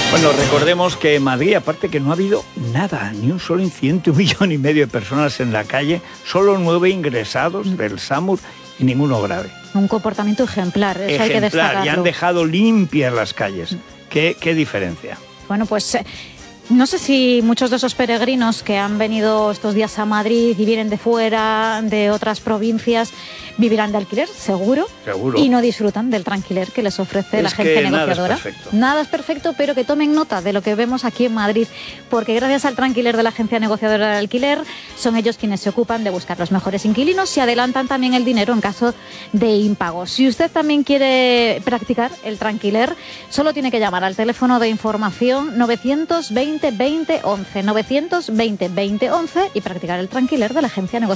Bueno, recordemos que en Madrid, aparte que no ha habido nada, ni un solo incidente, 1,5 millones de personas en la calle, solo 9 ingresados del SAMUR y ninguno grave. Un comportamiento ejemplar, eso hay que destacarlo. Y han dejado limpias las calles. ¿Qué diferencia? Bueno, pues no sé si muchos de esos peregrinos que han venido estos días a Madrid y vienen de fuera, de otras provincias, vivirán de alquiler, seguro. Y no disfrutan del tranquiler que les ofrece la agencia negociadora. Nada es perfecto, pero que tomen nota de lo que vemos aquí en Madrid, porque gracias al tranquiler de la agencia negociadora de alquiler, son ellos quienes se ocupan de buscar los mejores inquilinos y adelantan también el dinero en caso de impago. Si usted también quiere practicar el tranquiler, solo tiene que llamar al teléfono de información 920 20 11, 920 20 11 y practicar el tranquiler de la agencia negociadora.